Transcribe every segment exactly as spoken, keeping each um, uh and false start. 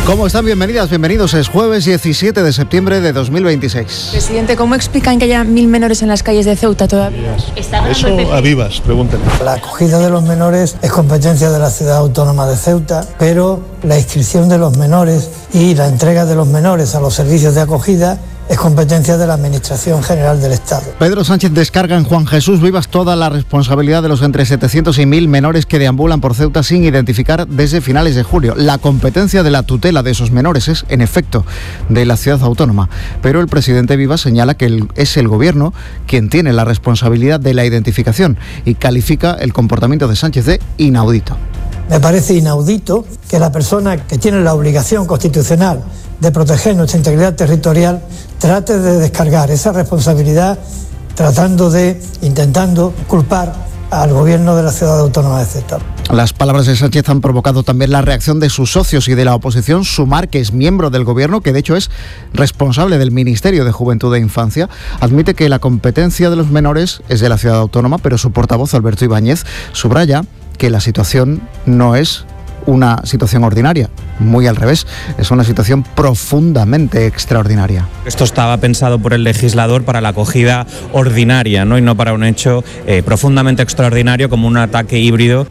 ¿Cómo están? Bienvenidas, bienvenidos. Es jueves diecisiete de septiembre de dos mil veintiséis. Presidente, ¿cómo explican que haya mil menores en las calles de Ceuta todavía? Eso a vivas, pregúntenle. La acogida de los menores es competencia de la Ciudad Autónoma de Ceuta, pero la inscripción de los menores y la entrega de los menores a los servicios de acogida es competencia de la Administración General del Estado. Pedro Sánchez descarga en Juan Jesús Vivas toda la responsabilidad de los entre setecientos y mil menores que deambulan por Ceuta sin identificar desde finales de julio. La competencia de la tutela de esos menores es, en efecto, de la ciudad autónoma. Pero el presidente Vivas señala que el, es el gobierno quien tiene la responsabilidad de la identificación y califica el comportamiento de Sánchez de inaudito. Me parece inaudito que la persona que tiene la obligación constitucional de proteger nuestra integridad territorial trate de descargar esa responsabilidad tratando de, intentando culpar al gobierno de la ciudad autónoma de Ceuta. Las palabras de Sánchez han provocado también la reacción de sus socios y de la oposición. Sumar, que es miembro del gobierno, que de hecho es responsable del Ministerio de Juventud e Infancia, admite que la competencia de los menores es de la ciudad autónoma, pero su portavoz, Alberto Ibáñez, subraya que la situación no es una situación ordinaria, muy al revés, es una situación profundamente extraordinaria. Esto estaba pensado por el legislador para la acogida ordinaria, ¿no? Y no para un hecho eh, profundamente extraordinario como un ataque híbrido.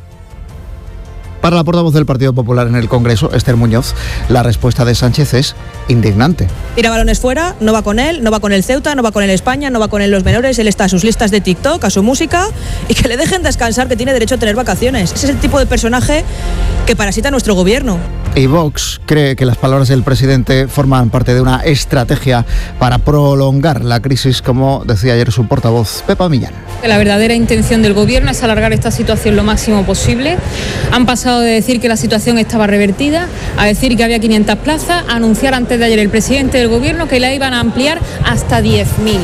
Para la portavoz del Partido Popular en el Congreso, Esther Muñoz, la respuesta de Sánchez es indignante. Tira balones fuera, no va con él, no va con el Ceuta, no va con el España, no va con él los menores, él está a sus listas de TikTok, a su música, y que le dejen descansar, que tiene derecho a tener vacaciones. Ese es el tipo de personaje que parasita nuestro gobierno. Y Vox cree que las palabras del presidente forman parte de una estrategia para prolongar la crisis, como decía ayer su portavoz, Pepa Millán. La verdadera intención del gobierno es alargar esta situación lo máximo posible. Han pasado de decir que la situación estaba revertida a decir que había quinientas plazas, a anunciar antes de ayer el presidente del gobierno que la iban a ampliar hasta diez mil.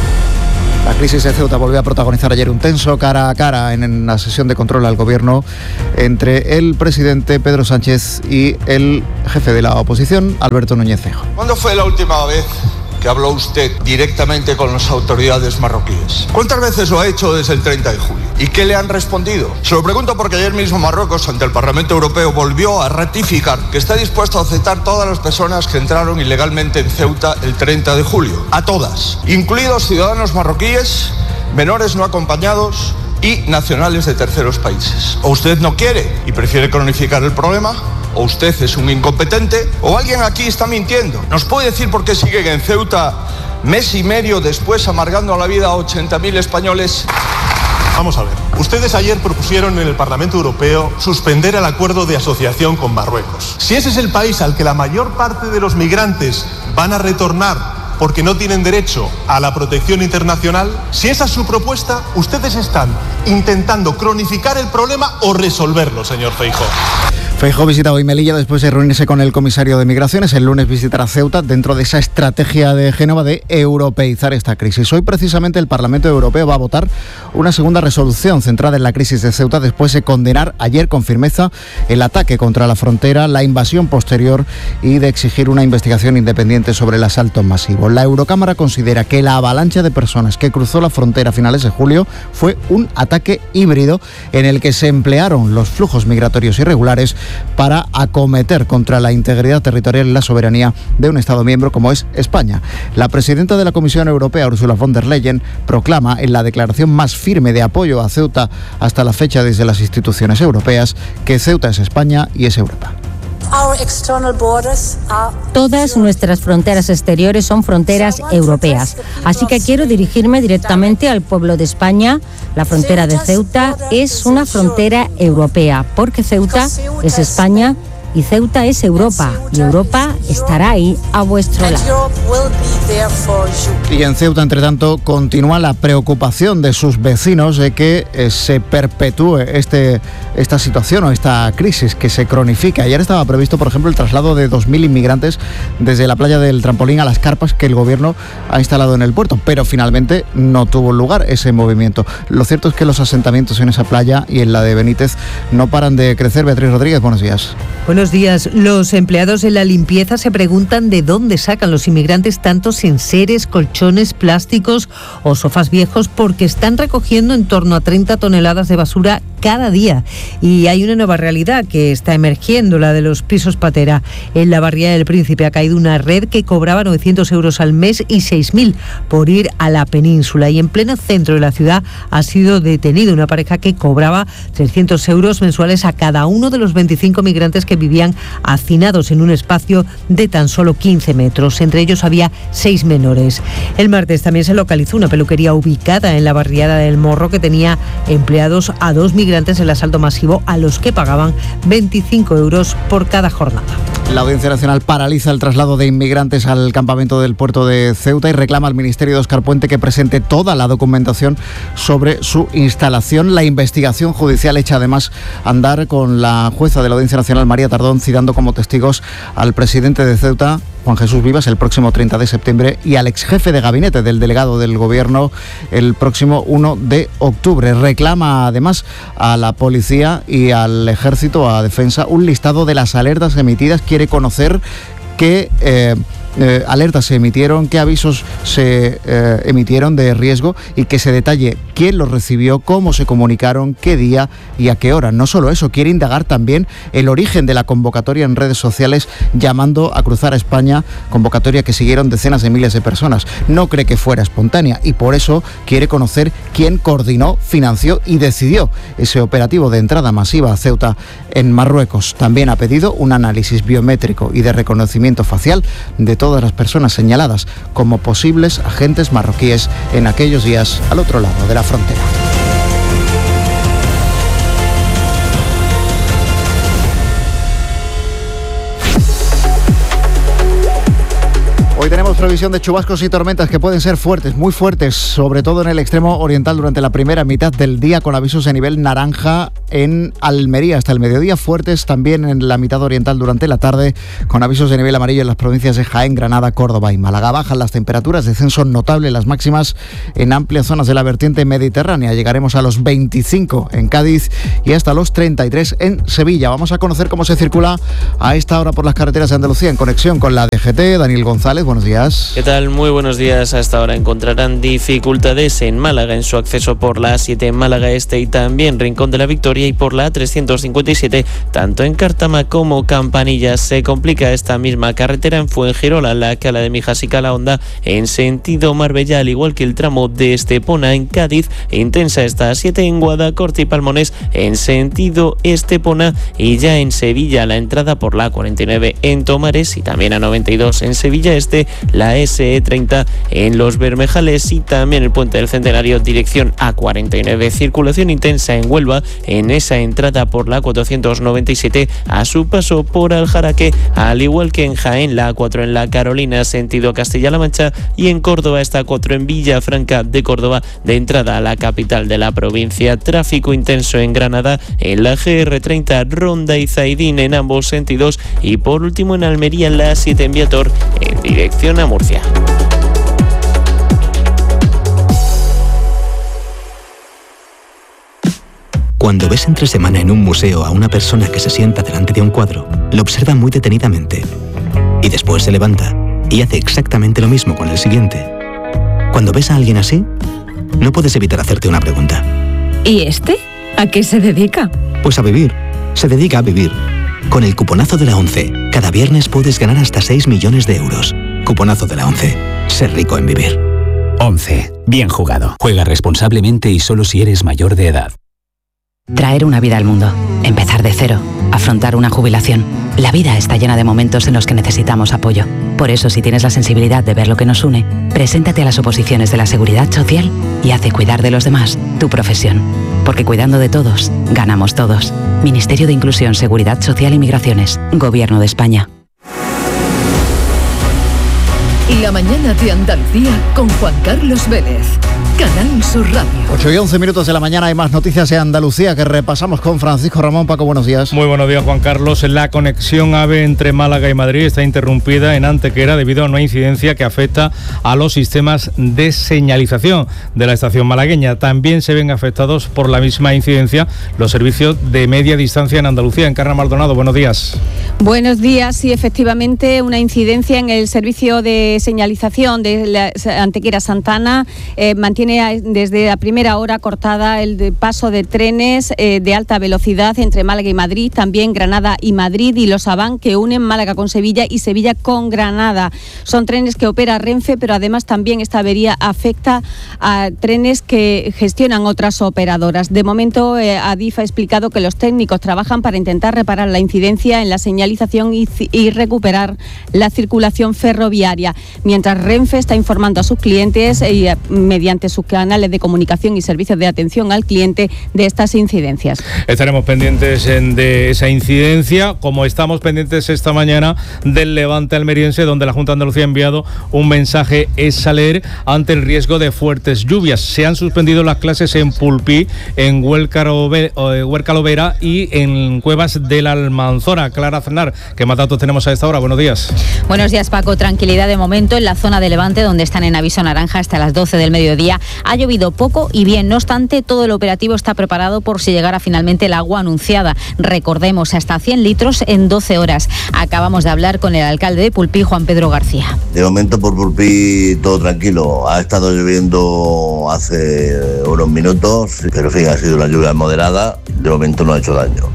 La crisis de Ceuta volvió a protagonizar ayer un tenso cara a cara en la sesión de control al gobierno entre el presidente Pedro Sánchez y el jefe de la oposición, Alberto Núñez Feijóo. ¿Cuándo fue la última vez que habló usted directamente con las autoridades marroquíes? ¿Cuántas veces lo ha hecho desde el treinta de julio? ¿Y qué le han respondido? Se lo pregunto porque ayer mismo Marruecos, ante el Parlamento Europeo, volvió a ratificar que está dispuesto a aceptar todas las personas que entraron ilegalmente en Ceuta el treinta de julio. A todas, incluidos ciudadanos marroquíes, menores no acompañados y nacionales de terceros países. ¿O usted no quiere y prefiere cronificar el problema? ¿O usted es un incompetente? ¿O alguien aquí está mintiendo? ¿Nos puede decir por qué siguen en Ceuta mes y medio después amargando la vida a ochenta mil españoles? Vamos a ver. Ustedes ayer propusieron en el Parlamento Europeo suspender el acuerdo de asociación con Marruecos. Si ese es el país al que la mayor parte de los migrantes van a retornar porque no tienen derecho a la protección internacional, si esa es su propuesta, ustedes están intentando cronificar el problema o resolverlo, señor Feijóo. Feijóo visita hoy Melilla después de reunirse con el comisario de Migraciones. El lunes visitará Ceuta dentro de esa estrategia de Génova de europeizar esta crisis. Hoy precisamente el Parlamento Europeo va a votar una segunda resolución centrada en la crisis de Ceuta después de condenar ayer con firmeza el ataque contra la frontera, la invasión posterior y de exigir una investigación independiente sobre el asalto masivo. La Eurocámara considera que la avalancha de personas que cruzó la frontera a finales de julio fue un ataque híbrido en el que se emplearon los flujos migratorios irregulares para acometer contra la integridad territorial y la soberanía de un Estado miembro como es España. La presidenta de la Comisión Europea, Ursula von der Leyen, proclama en la declaración más firme de apoyo a Ceuta hasta la fecha desde las instituciones europeas que Ceuta es España y es Europa. Todas nuestras fronteras exteriores son fronteras europeas, así que quiero dirigirme directamente al pueblo de España. La frontera de Ceuta es una frontera europea, porque Ceuta es España y Ceuta es Europa, y Europa estará ahí a vuestro lado. Y en Ceuta, entre tanto, continúa la preocupación de sus vecinos de que eh, se perpetúe este, esta situación o esta crisis, que se cronifica. Ayer estaba previsto, por ejemplo, el traslado de dos mil inmigrantes desde la playa del Trampolín a las carpas que el gobierno ha instalado en el puerto, pero finalmente no tuvo lugar ese movimiento. Lo cierto es que los asentamientos en esa playa y en la de Benítez no paran de crecer. Beatriz Rodríguez, buenos días. Buenos buenos días. Los empleados de la limpieza se preguntan de dónde sacan los inmigrantes tantos enseres, colchones, plásticos o sofás viejos, porque están recogiendo en torno a treinta toneladas de basura cada día. Y hay una nueva realidad que está emergiendo, la de los pisos patera. En la barriada del Príncipe ha caído una red que cobraba novecientos euros al mes y seis mil por ir a la península. Y en pleno centro de la ciudad ha sido detenida una pareja que cobraba trescientos euros mensuales a cada uno de los veinticinco migrantes que vivían hacinados en un espacio de tan solo quince metros. Entre ellos había seis menores. El martes también se localizó una peluquería ubicada en la barriada del Morro que tenía empleados a dos migrantes en el asalto masivo a los que pagaban veinticinco euros por cada jornada. La Audiencia Nacional paraliza el traslado de inmigrantes al campamento del puerto de Ceuta y reclama al Ministerio de Óscar Puente que presente toda la documentación sobre su instalación. La investigación judicial echa además a andar con la jueza de la Audiencia Nacional, María Tardón, citando como testigos al presidente de Ceuta, Juan Jesús Vivas, el próximo treinta de septiembre, y al ex jefe de gabinete del delegado del Gobierno el próximo uno de octubre. Reclama además a la policía y al ejército, a defensa, un listado de las alertas emitidas. Quiere conocer qué eh, eh, alertas se emitieron, qué avisos se eh, emitieron de riesgo y que se detalle quién los recibió, cómo se comunicaron, qué día y a qué hora. No solo eso, quiere indagar también el origen de la convocatoria en redes sociales llamando a cruzar a España, convocatoria que siguieron decenas de miles de personas. No cree que fuera espontánea y por eso quiere conocer quién coordinó, financió y decidió ese operativo de entrada masiva a Ceuta en Marruecos. También ha pedido un análisis biométrico y de reconocimiento facial de todas las personas señaladas como posibles agentes marroquíes en aquellos días al otro lado de la frontera. Hoy tenemos previsión de chubascos y tormentas que pueden ser fuertes, muy fuertes, sobre todo en el extremo oriental durante la primera mitad del día, con avisos de nivel naranja en Almería hasta el mediodía, fuertes también en la mitad oriental durante la tarde, con avisos de nivel amarillo en las provincias de Jaén, Granada, Córdoba y Málaga. Bajan las temperaturas, descenso notable las máximas en amplias zonas de la vertiente mediterránea. Llegaremos a los veinticinco en Cádiz y hasta los treinta y tres en Sevilla. Vamos a conocer cómo se circula a esta hora por las carreteras de Andalucía en conexión con la D G T. Daniel González, buenos días. ¿Qué tal? Muy buenos días. Hasta ahora encontrarán dificultades en Málaga en su acceso por la A siete en Málaga Este y también Rincón de la Victoria, y por la A trescientos cincuenta y siete tanto en Cártama como Campanillas. Se complica esta misma carretera en Fuengirola, la Cala de Mijas y Calahonda en sentido Marbella, al igual que el tramo de Estepona en Cádiz. Intensa esta A siete en Guadacorte y Palmones en sentido Estepona, y ya en Sevilla la entrada por la A cuarenta y nueve en Tomares y también A noventa y dos en Sevilla Este, la ese e treinta en Los Bermejales y también el Puente del Centenario dirección A cuarenta y nueve. Circulación intensa en Huelva en esa entrada por la A cuatrocientos noventa y siete a su paso por Aljaraque, al igual que en Jaén la A cuatro en La Carolina sentido Castilla-La Mancha, y en Córdoba esta A cuatro en Villafranca de Córdoba de entrada a la capital de la provincia. Tráfico intenso en Granada en la ge erre treinta Ronda y Zaidín en ambos sentidos, y por último en Almería en la A siete en Viator en dirección a Murcia. Cuando ves entre semana en un museo a una persona que se sienta delante de un cuadro, lo observa muy detenidamente y después se levanta y hace exactamente lo mismo con el siguiente. Cuando ves a alguien así, no puedes evitar hacerte una pregunta. ¿Y este? ¿A qué se dedica? Pues a vivir. Se dedica a vivir. Con el cuponazo de la ONCE, cada viernes puedes ganar hasta seis millones de euros. Cuponazo de la ONCE. Ser rico en vivir. ONCE. Bien jugado. Juega responsablemente y solo si eres mayor de edad. Traer una vida al mundo, empezar de cero, afrontar una jubilación. La vida está llena de momentos en los que necesitamos apoyo. Por eso, si tienes la sensibilidad de ver lo que nos une, preséntate a las oposiciones de la Seguridad Social y hace cuidar de los demás tu profesión. Porque cuidando de todos, ganamos todos. Ministerio de Inclusión, Seguridad Social y Migraciones. Gobierno de España. La mañana de Andalucía con Juan Carlos Vélez. Canal Sur Radio. ocho y once minutos de la mañana, hay más noticias de Andalucía que repasamos con Francisco Ramón. Paco, buenos días. Muy buenos días, Juan Carlos. La conexión AVE entre Málaga y Madrid está interrumpida en Antequera debido a una incidencia que afecta a los sistemas de señalización de la estación malagueña. También se ven afectados por la misma incidencia los servicios de media distancia en Andalucía. Encarna Maldonado, buenos días. Buenos días. Sí, efectivamente, una incidencia en el servicio de señalización de la Antequera Santana eh, mantiene desde la primera hora cortada el paso de trenes eh, de alta velocidad entre Málaga y Madrid, también Granada y Madrid, y los Avant, que unen Málaga con Sevilla y Sevilla con Granada. Son trenes que opera Renfe, pero además también esta avería afecta a trenes que gestionan otras operadoras. De momento, eh, Adif ha explicado que los técnicos trabajan para intentar reparar la incidencia en la señalización Y, y recuperar la circulación ferroviaria, mientras Renfe está informando a sus clientes y eh, mediante sus canales de comunicación y servicios de atención al cliente de estas incidencias. Estaremos pendientes en, de esa incidencia, como estamos pendientes esta mañana del Levante almeriense, donde la Junta de Andalucía ha enviado un mensaje es a leer ante el riesgo de fuertes lluvias. Se han suspendido las clases en Pulpí, en Huércal-Overa y en Cuevas de la Almanzora. Clara Aznar, ¿qué más datos tenemos a esta hora? Buenos días. Buenos días, Paco. Tranquilidad de momento en la zona de Levante, donde están en aviso naranja hasta las doce del mediodía. Ha llovido poco y bien, no obstante, todo el operativo está preparado por si llegara finalmente el agua anunciada. Recordemos, hasta cien litros en doce horas. Acabamos de hablar con el alcalde de Pulpí, Juan Pedro García. De momento por Pulpí todo tranquilo. Ha estado lloviendo hace unos minutos, pero en fin, ha sido una lluvia moderada. De momento no ha hecho daño.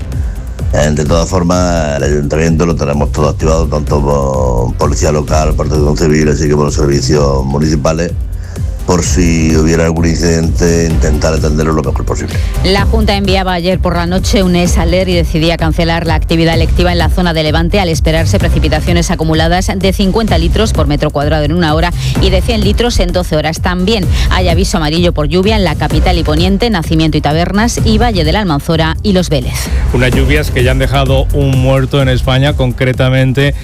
De todas formas, el ayuntamiento lo tenemos todo activado, tanto por policía local, protección civil, así que por los servicios municipales, por si hubiera algún incidente, intentar atenderlo lo mejor posible. La Junta enviaba ayer por la noche un es a leer y decidía cancelar la actividad electiva en la zona de Levante al esperarse precipitaciones acumuladas de cincuenta litros por metro cuadrado en una hora y de cien litros en doce horas. También hay aviso amarillo por lluvia en la capital y poniente, Nacimiento y Tabernas y Valle de la Almanzora y Los Vélez. Unas lluvias que ya han dejado un muerto en España, concretamente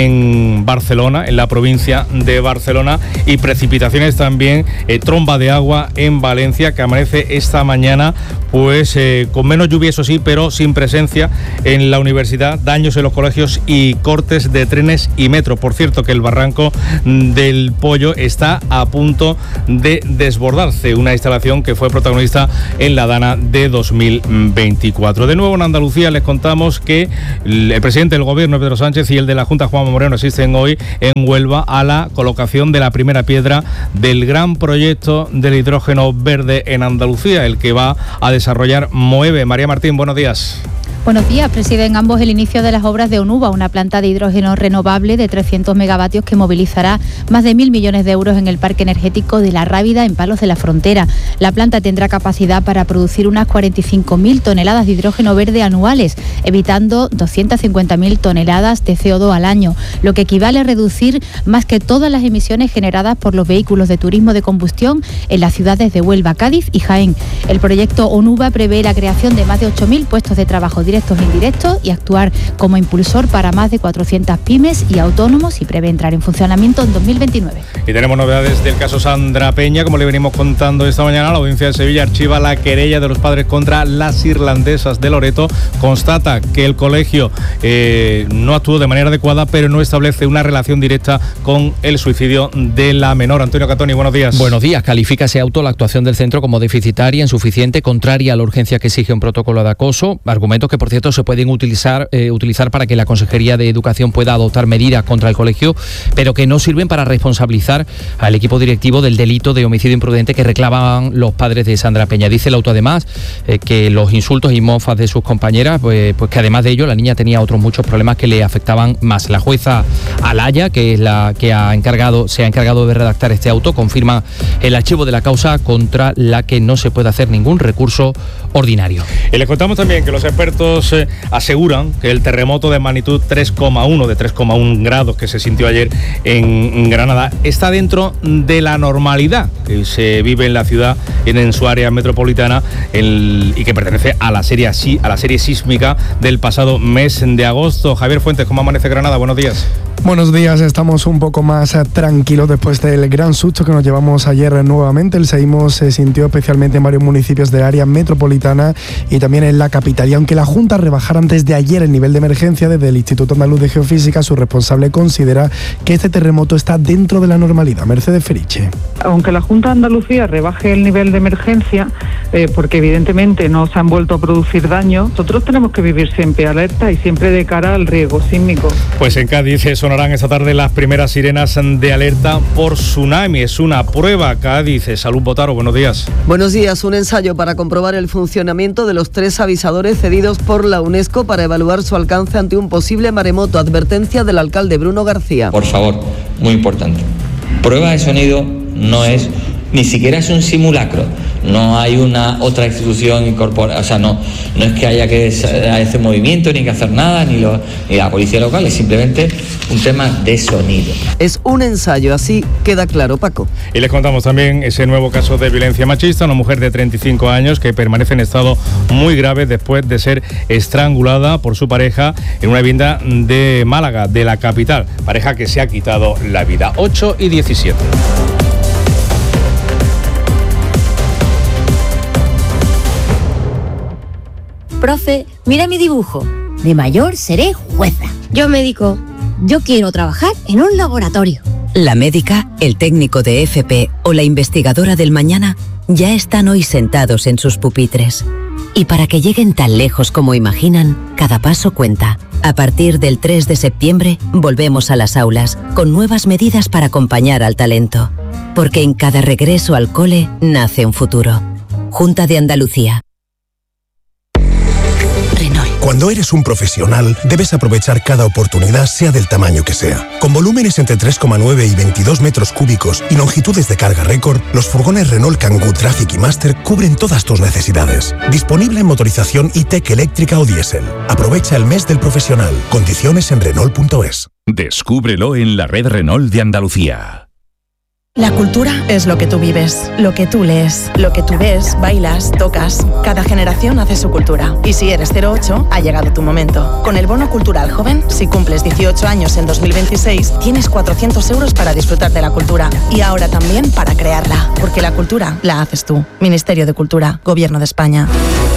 en Barcelona, en la provincia de Barcelona, y precipitaciones también. Eh, tromba de agua en Valencia, que amanece esta mañana pues eh, con menos lluvia, eso sí, pero sin presencia en la universidad, daños en los colegios y cortes de trenes y metro. Por cierto, que el barranco del Pollo está a punto de desbordarse, una instalación que fue protagonista en la Dana de dos mil veinticuatro. De nuevo en Andalucía les contamos que el presidente del gobierno, Pedro Sánchez, y el de la Junta, Juanma Moreno, asisten hoy en Huelva a la colocación de la primera piedra del gran proyecto del hidrógeno verde en Andalucía, el que va a desarrollar Moeve. María Martín, buenos días. Buenos días. Presiden ambos el inicio de las obras de Onuba, una planta de hidrógeno renovable de trescientos megavatios que movilizará más de mil millones de euros en el parque energético de La Rábida, en Palos de la Frontera. La planta tendrá capacidad para producir unas cuarenta y cinco mil toneladas de hidrógeno verde anuales, evitando doscientas cincuenta mil toneladas de C O dos al año, lo que equivale a reducir más que todas las emisiones generadas por los vehículos de turismo de combustión en las ciudades de Huelva, Cádiz y Jaén. El proyecto Onuba prevé la creación de más de ocho mil puestos de trabajo directos directos e indirectos y actuar como impulsor para más de cuatrocientas pymes y autónomos y prevé entrar en funcionamiento en dos mil veintinueve. Y tenemos novedades del caso Sandra Peña. Como le venimos contando esta mañana, la Audiencia de Sevilla archiva la querella de los padres contra las irlandesas de Loreto. Constata que el colegio eh, no actuó de manera adecuada, pero no establece una relación directa con el suicidio de la menor. Antonio Catoni, buenos días. Buenos días. Califica ese auto la actuación del centro como deficitaria, insuficiente, contraria a la urgencia que exige un protocolo de acoso. Argumentos que, por cierto, se pueden utilizar, eh, utilizar para que la Consejería de Educación pueda adoptar medidas contra el colegio, pero que no sirven para responsabilizar al equipo directivo del delito de homicidio imprudente que reclamaban los padres de Sandra Peña. Dice el auto además eh, que los insultos y mofas de sus compañeras, pues, pues que además de ello la niña tenía otros muchos problemas que le afectaban más. La jueza Alaya, que es la que ha encargado, se ha encargado de redactar este auto, confirma el archivo de la causa contra la que no se puede hacer ningún recurso ordinario. Y les contamos también que los expertos eh, aseguran que el terremoto de magnitud tres coma uno, de tres coma uno grados que se sintió ayer en Granada, está dentro de la normalidad que se vive en la ciudad y en su área metropolitana, el, y que pertenece a la serie a la serie sísmica del pasado mes de agosto. Javier Fuentes, ¿cómo amanece Granada? Buenos días. Buenos días, estamos un poco más tranquilos después del gran susto que nos llevamos ayer nuevamente. El seísmo se sintió especialmente en varios municipios del área metropolitana y también en la capital. Y aunque la Junta Junta rebajara antes de ayer el nivel de emergencia. Desde el Instituto Andaluz de Geofísica, su responsable considera que este terremoto está dentro de la normalidad. Mercedes Feriche. Aunque la Junta de Andalucía rebaje el nivel de emergencia, eh, porque evidentemente no se han vuelto a producir daños, nosotros tenemos que vivir siempre alerta y siempre de cara al riesgo sísmico. Pues en Cádiz sonarán esta tarde las primeras sirenas de alerta por tsunami. Es una prueba. Cádiz, Salud Botaro, buenos días. Buenos días. Un ensayo para comprobar el funcionamiento de los tres avisadores cedidos por la UNESCO para evaluar su alcance ante un posible maremoto. Advertencia del alcalde Bruno García. Por favor, muy importante. Prueba de sonido no es, ni siquiera es un simulacro. No hay una otra institución incorporada, o sea, no, no es que haya que hacer movimiento, ni que hacer nada, ni, lo, ni la policía local, es simplemente un tema de sonido. Es un ensayo, así queda claro, Paco. Y les contamos también ese nuevo caso de violencia machista, una mujer de treinta y cinco años que permanece en estado muy grave después de ser estrangulada por su pareja en una vivienda de Málaga, de la capital, pareja que se ha quitado la vida. ocho y diecisiete. Profe, mira mi dibujo. De mayor seré jueza. Yo médico. Yo quiero trabajar en un laboratorio. La médica, el técnico de F P o la investigadora del mañana ya están hoy sentados en sus pupitres. Y para que lleguen tan lejos como imaginan, cada paso cuenta. A partir del tres de septiembre, volvemos a las aulas, con nuevas medidas para acompañar al talento. Porque en cada regreso al cole nace un futuro. Junta de Andalucía. Cuando eres un profesional, debes aprovechar cada oportunidad, sea del tamaño que sea. Con volúmenes entre tres coma nueve y veintidós metros cúbicos y longitudes de carga récord, los furgones Renault Kangoo Traffic y Master cubren todas tus necesidades. Disponible en motorización E-Tech eléctrica o diésel. Aprovecha el mes del profesional. Condiciones en Renault punto es. Descúbrelo en la red Renault de Andalucía. La cultura es lo que tú vives, lo que tú lees, lo que tú ves, bailas, tocas. Cada generación hace su cultura. Y si eres cero ocho, ha llegado tu momento. Con el Bono Cultural Joven, si cumples dieciocho años en dos mil veintiséis, tienes cuatrocientos euros para disfrutar de la cultura. Y ahora también para crearla. Porque la cultura la haces tú. Ministerio de Cultura, Gobierno de España.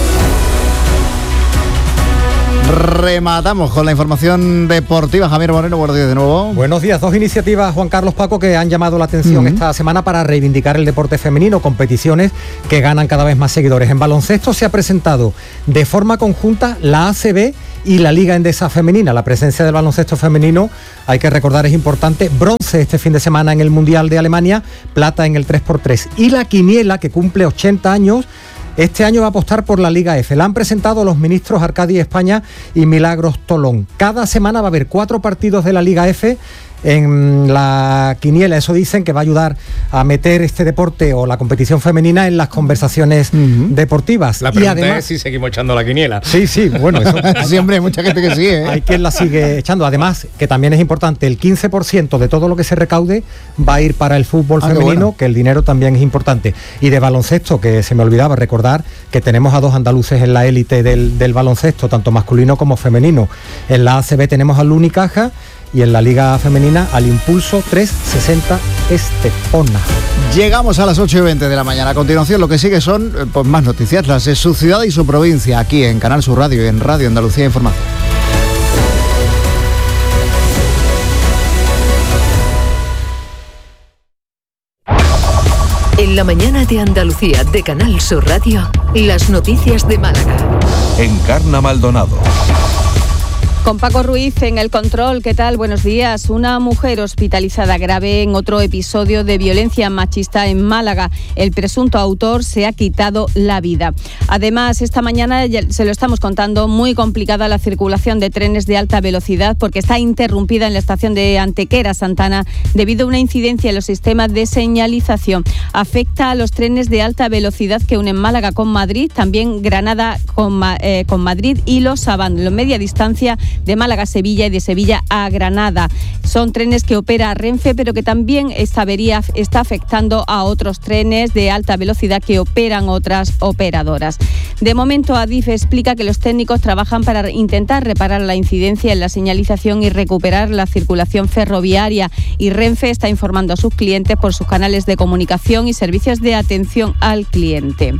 Rematamos con la información deportiva. Javier Moreno, buenos días de nuevo. Buenos días. Dos iniciativas, Juan Carlos, Paco, que han llamado la atención uh-huh. esta semana para reivindicar el deporte femenino, competiciones que ganan cada vez más seguidores. En baloncesto se ha presentado de forma conjunta la A C B y la Liga Endesa Femenina. La presencia del baloncesto femenino, hay que recordar, es importante. Bronce este fin de semana en el Mundial de Alemania, plata en el tres por tres. Y la quiniela, que cumple ochenta años, este año va a apostar por la Liga F. La han presentado los ministros Arcadi España y Milagros Tolón. Cada semana va a haber cuatro partidos de la Liga F en la quiniela. Eso dicen que va a ayudar a meter este deporte o la competición femenina en las conversaciones uh-huh. deportivas. La pregunta y además, es si seguimos echando la quiniela. Sí, sí, bueno, eso siempre hay mucha gente que sigue, ¿eh? Hay quien la sigue echando. Además, que también es importante, el quince por ciento de todo lo que se recaude va a ir para el fútbol ah, femenino, bueno. que el dinero también es importante. Y de baloncesto, que se me olvidaba recordar que tenemos a dos andaluces en la élite del, del baloncesto, tanto masculino como femenino. En la A C B tenemos al Unicaja y en la Liga Femenina al Impulso trescientos sesenta Estepona. Llegamos a las ocho y veinte de la mañana. A continuación lo que sigue son pues, más noticias, las de su ciudad y su provincia, aquí en Canal Sur Radio y en Radio Andalucía Información. En la mañana de Andalucía de Canal Sur Radio, las noticias de Málaga. Encarna Maldonado. Con Paco Ruiz en el control, ¿qué tal? Buenos días. Una mujer hospitalizada grave en otro episodio de violencia machista en Málaga. El presunto autor se ha quitado la vida. Además, esta mañana, se lo estamos contando, muy complicada la circulación de trenes de alta velocidad porque está interrumpida en la estación de Antequera, Santana, debido a una incidencia en los sistemas de señalización. Afecta a los trenes de alta velocidad que unen Málaga con Madrid, también Granada con, eh, con Madrid y los Abando. En media distancia de Málaga a Sevilla y de Sevilla a Granada. Son trenes que opera Renfe, pero que también esta avería está afectando a otros trenes de alta velocidad que operan otras operadoras. De momento, Adif explica que los técnicos trabajan para intentar reparar la incidencia en la señalización y recuperar la circulación ferroviaria, y Renfe está informando a sus clientes por sus canales de comunicación y servicios de atención al cliente.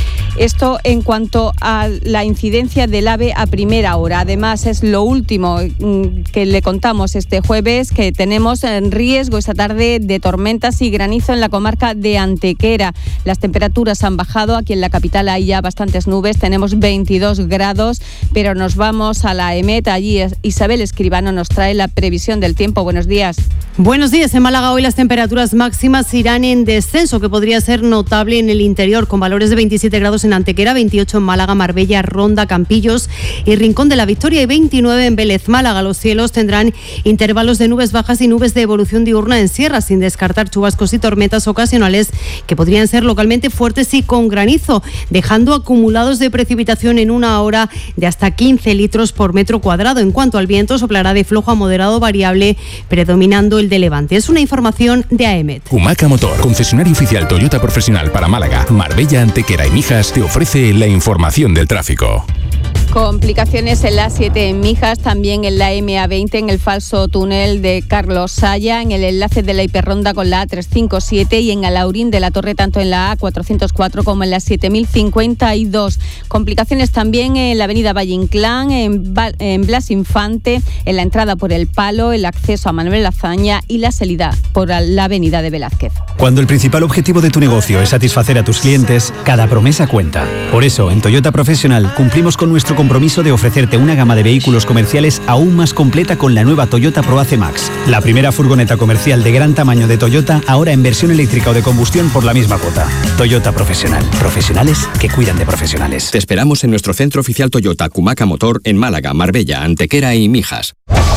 Esto en cuanto a la incidencia del AVE a primera hora. Además, es lo último que le contamos este jueves, que tenemos en riesgo esta tarde de tormentas y granizo en la comarca de Antequera. Las temperaturas han bajado. Aquí en la capital hay ya bastantes nubes. Tenemos veintidós grados, pero nos vamos a la EMET. Allí Isabel Escribano nos trae la previsión del tiempo. Buenos días. Buenos días. En Málaga hoy las temperaturas máximas irán en descenso, que podría ser notable en el interior, con valores de veintisiete grados en Antequera, veintiocho en Málaga, Marbella, Ronda, Campillos y Rincón de la Victoria, y veintinueve en Vélez. Málaga. Los cielos tendrán intervalos de nubes bajas y nubes de evolución diurna en sierra, sin descartar chubascos y tormentas ocasionales que podrían ser localmente fuertes y con granizo, dejando acumulados de precipitación en una hora de hasta quince litros por metro cuadrado. En cuanto al viento, soplará de flojo a moderado variable, predominando el de levante. Es una información de AEMET. Kumaca Motor, concesionario oficial Toyota profesional para Málaga, Marbella, Antequera y Mijas, te ofrece la información del tráfico. Complicaciones en la A siete en Mijas, también en la eme a veinte en el falso túnel de Carlos Saya, en el enlace de la hiperronda con la A trescientos cincuenta y siete y en Alaurín de la Torre, tanto en la A cuatrocientos cuatro como en la siete mil cincuenta y dos. Complicaciones también en la avenida Valle Inclán, en, en Blas Infante, en la entrada por El Palo, el acceso a Manuel Lazaña y la salida por la avenida de Velázquez. Cuando el principal objetivo de tu negocio es satisfacer a tus clientes, cada promesa cuenta. Por eso, en Toyota Profesional cumplimos con nuestro compromiso de ofrecerte una gama de vehículos comerciales aún más completa con la nueva Toyota ProAce Max, la primera furgoneta comercial de gran tamaño de Toyota, ahora en versión eléctrica o de combustión por la misma cuota. Toyota Profesional. Profesionales que cuidan de profesionales. Te esperamos en nuestro centro oficial Toyota Kumaca Motor en Málaga, Marbella, Antequera y Mijas.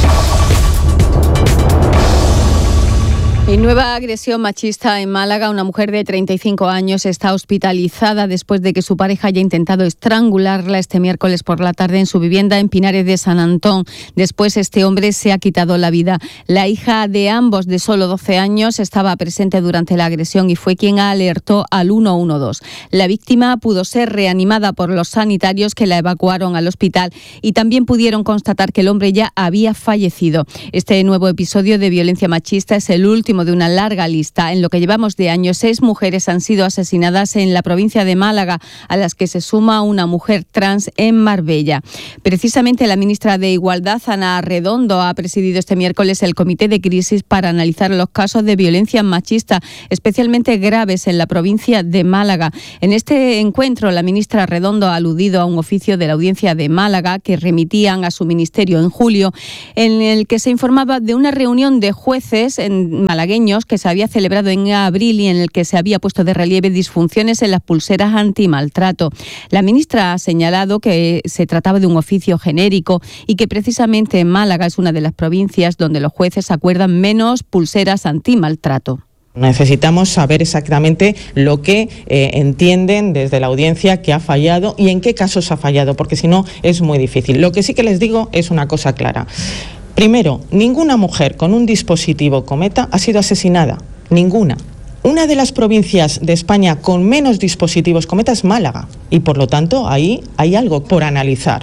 Y nueva agresión machista en Málaga. Una mujer de treinta y cinco años está hospitalizada después de que su pareja haya intentado estrangularla este miércoles por la tarde en su vivienda en Pinares de San Antón. Después este hombre se ha quitado la vida. La hija de ambos, de solo doce años, estaba presente durante la agresión y fue quien alertó al uno uno dos. La víctima pudo ser reanimada por los sanitarios que la evacuaron al hospital y también pudieron constatar que el hombre ya había fallecido. Este nuevo episodio de violencia machista es el último de una larga lista. En lo que llevamos de año, seis mujeres han sido asesinadas en la provincia de Málaga, a las que se suma una mujer trans en Marbella. Precisamente la ministra de Igualdad, Ana Redondo, ha presidido este miércoles el comité de crisis para analizar los casos de violencia machista, especialmente graves en la provincia de Málaga. En este encuentro, la ministra Redondo ha aludido a un oficio de la Audiencia de Málaga que remitían a su ministerio en julio, en el que se informaba de una reunión de jueces en Málaga que se había celebrado en abril y en el que se había puesto de relieve disfunciones en las pulseras antimaltrato. La ministra ha señalado que se trataba de un oficio genérico y que precisamente Málaga es una de las provincias donde los jueces acuerdan menos pulseras antimaltrato. Necesitamos saber exactamente lo que eh, entienden desde la audiencia que ha fallado y en qué casos ha fallado, porque si no es muy difícil. Lo que sí que les digo es una cosa clara. Primero, ninguna mujer con un dispositivo Cometa ha sido asesinada, ninguna. Una de las provincias de España con menos dispositivos Cometa es Málaga y por lo tanto ahí hay algo por analizar.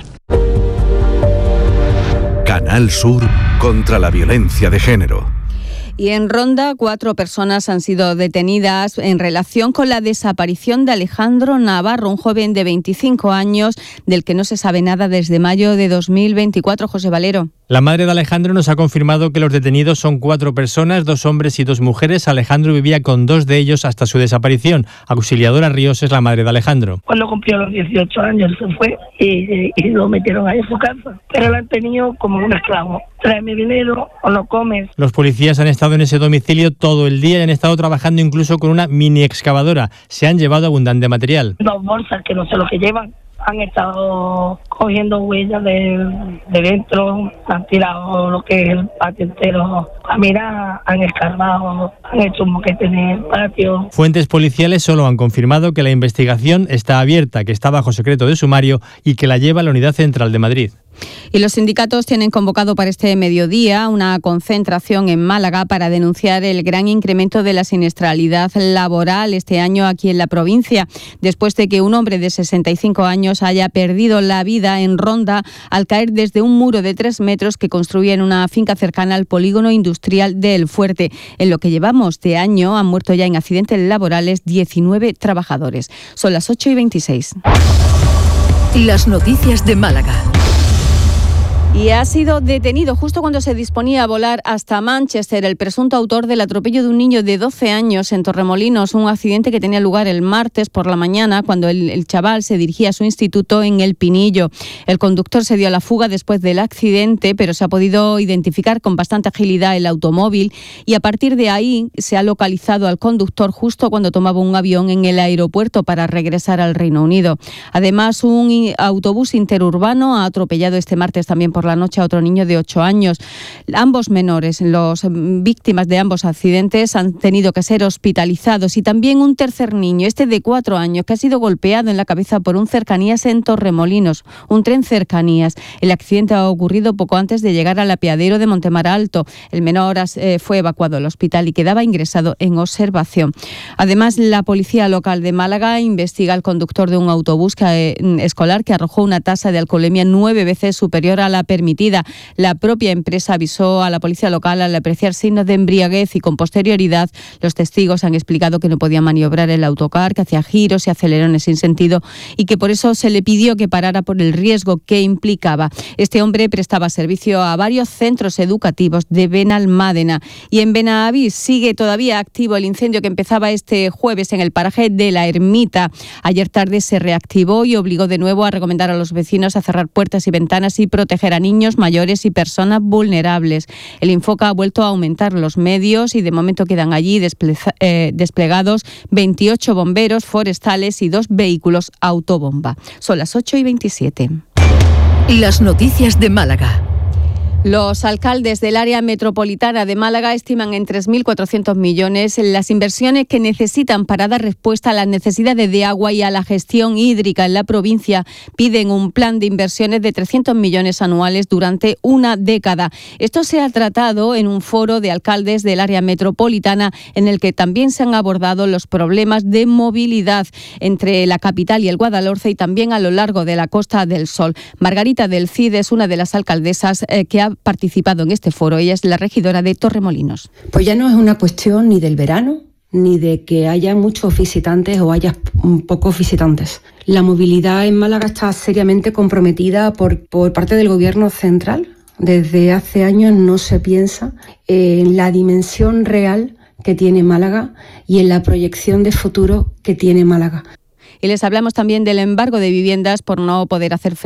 Canal Sur contra la violencia de género. Y en Ronda, cuatro personas han sido detenidas en relación con la desaparición de Alejandro Navarro, un joven de veinticinco años del que no se sabe nada desde mayo de dos mil veinticuatro. José Valero. La madre de Alejandro nos ha confirmado que los detenidos son cuatro personas, dos hombres y dos mujeres. Alejandro vivía con dos de ellos hasta su desaparición. Auxiliadora Ríos es la madre de Alejandro. Cuando cumplió los dieciocho años se fue y, y lo metieron ahí en su casa. Pero lo han tenido como un esclavo. Tráeme dinero o no comes. Los policías han estado en ese domicilio todo el día y han estado trabajando incluso con una mini excavadora. Se han llevado abundante material. Dos bolsas que no sé lo que llevan. Han estado cogiendo huellas de, de dentro, han tirado lo que es el patio entero. A mirar, han escarbado, han hecho un moquete en el patio. Fuentes policiales solo han confirmado que la investigación está abierta, que está bajo secreto de sumario y que la lleva la Unidad Central de Madrid. Y los sindicatos tienen convocado para este mediodía una concentración en Málaga para denunciar el gran incremento de la siniestralidad laboral este año aquí en la provincia, después de que un hombre de sesenta y cinco años haya perdido la vida en Ronda al caer desde un muro de tres metros que construía en una finca cercana al polígono industrial de El Fuerte. En lo que llevamos de año han muerto ya en accidentes laborales diecinueve trabajadores. Son las ocho y veintiséis. Las noticias de Málaga. Y ha sido detenido justo cuando se disponía a volar hasta Manchester el presunto autor del atropello de un niño de doce años en Torremolinos, un accidente que tenía lugar el martes por la mañana cuando el, el chaval se dirigía a su instituto en El Pinillo. El conductor se dio a la fuga después del accidente, pero se ha podido identificar con bastante agilidad el automóvil y a partir de ahí se ha localizado al conductor justo cuando tomaba un avión en el aeropuerto para regresar al Reino Unido. Además, un autobús interurbano ha atropellado este martes también por la noche a otro niño de ocho años. Ambos menores, los víctimas de ambos accidentes, han tenido que ser hospitalizados y también un tercer niño, este de cuatro años, que ha sido golpeado en la cabeza por un cercanías en Torremolinos, un tren cercanías. El accidente ha ocurrido poco antes de llegar al apeadero de Montemar Alto. El menor eh, fue evacuado al hospital y quedaba ingresado en observación. Además, la policía local de Málaga investiga al conductor de un autobús que, eh, escolar que arrojó una tasa de alcoholemia nueve veces superior a la permitida. La propia empresa avisó a la policía local al apreciar signos de embriaguez y con posterioridad los testigos han explicado que no podían maniobrar el autocar, que hacía giros y acelerones sin sentido y que por eso se le pidió que parara por el riesgo que implicaba. Este hombre prestaba servicio a varios centros educativos de Benalmádena y en Benavís sigue todavía activo el incendio que empezaba este jueves en el paraje de la Ermita. Ayer tarde se reactivó y obligó de nuevo a recomendar a los vecinos a cerrar puertas y ventanas y proteger a niños, mayores y personas vulnerables. El Infoca ha vuelto a aumentar los medios y de momento quedan allí desple- eh, desplegados veintiocho bomberos forestales y dos vehículos autobomba. Son las ocho y veintisiete. Las noticias de Málaga. Los alcaldes del área metropolitana de Málaga estiman en tres mil cuatrocientos millones las inversiones que necesitan para dar respuesta a las necesidades de agua y a la gestión hídrica en la provincia. Piden un plan de inversiones de trescientos millones anuales durante una década. Esto se ha tratado en un foro de alcaldes del área metropolitana en el que también se han abordado los problemas de movilidad entre la capital y el Guadalhorce y también a lo largo de la Costa del Sol. Margarita del Cid es una de las alcaldesas eh, que ha participado en este foro. Ella es la regidora de Torremolinos. Pues ya no es una cuestión ni del verano, ni de que haya muchos visitantes o haya pocos visitantes. La movilidad en Málaga está seriamente comprometida por, por parte del Gobierno central. Desde hace años no se piensa en la dimensión real que tiene Málaga y en la proyección de futuro que tiene Málaga. Y les hablamos también del embargo de viviendas por no poder hacer frente